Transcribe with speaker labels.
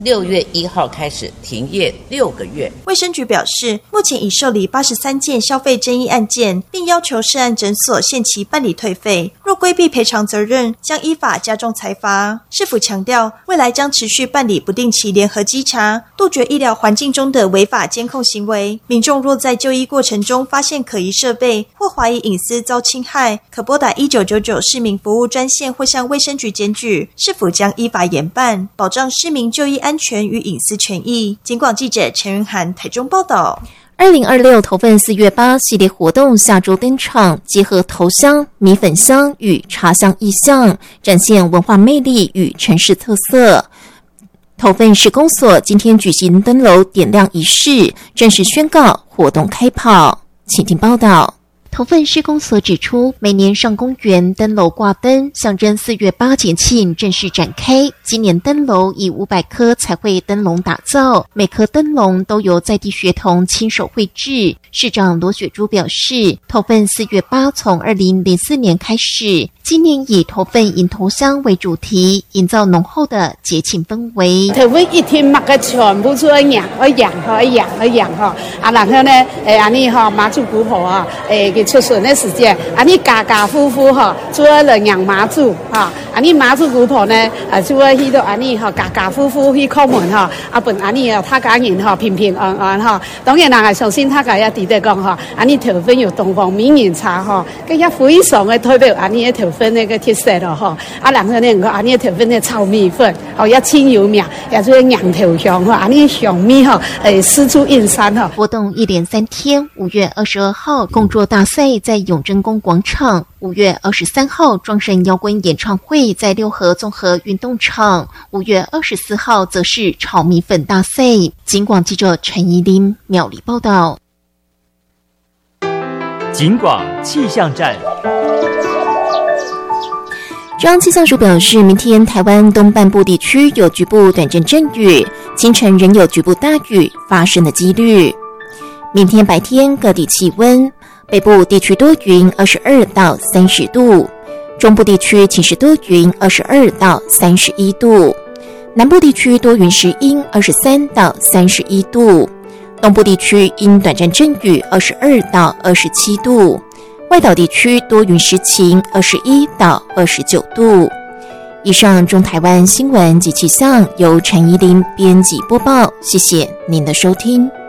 Speaker 1: 6月1号开始停业6个月。
Speaker 2: 卫生局表示，目前已受理83件消费争议案件，并要求涉案诊所限期办理退费，若规避赔偿责任，将依法加重裁罚。市府强调，未来将持续办理不定期联合稽查，杜绝医疗环境中的违法监控行为。民众若在就医过程中发现可疑设备或怀疑隐私遭侵害，可拨打1999市民服务专线或向卫生局检举，市府将依法严办，保障市民就医安全与隐私权益。警广记者陈云涵台中报道。
Speaker 3: 2026头份4月8系列活动下周登场，结合头香、米粉香与茶香意象，展现文化魅力与城市特色。头份市公所今天举行灯楼点亮仪式，正式宣告活动开跑。请听报道。头份市公所指出，每年上公园灯楼挂灯，象征4月8节庆正式展开。今年灯楼以500颗彩绘灯笼打造，每颗灯笼都由在地学童亲手绘制。市长罗雪珠表示，头份4月8从2004年开始，今年以头份迎头香为主题，营造浓厚的节庆氛围。
Speaker 4: 头份一天抹个全部做养哈，啊，然后呢，安尼哈妈祖姑婆啊，给出笋的时间，安尼家夫妇哈，做了养妈祖哈，安尼妈祖姑婆呢，做去到安尼哈家夫妇去叩门哈，啊本安尼啊，他家人哈平平安安哈，当然人相信他家也记得讲哈，安尼头份有东方名人茶哈，跟一非常的代表安尼的头份那个特色咯哈，啊然后呢，安尼头份的炒米粉，哦也清油面，也做羊头香哈，安尼香米哈，四处印山哈。
Speaker 3: 活动一连3天，5月22号共作大赛在永贞宫广场，5月23号庄神摇滚演唱会在六合综合运动场，5月24号则是炒米粉大赛。警广记者陈怡琳苗栗报道。
Speaker 5: 警广气象站。
Speaker 3: 中央气象署表示，明天台湾东半部地区有局部短阵阵雨，清晨仍有局部大雨发生的几率。明天白天各地气温，北部地区多云22到30度，中部地区晴时多云22到31度，南部地区多云时阴23到31度，东部地区因短暂阵雨22到27度，外岛地区多云时晴21到29度。以上中台湾新闻及气象由陈怡琳编辑播报，谢谢您的收听。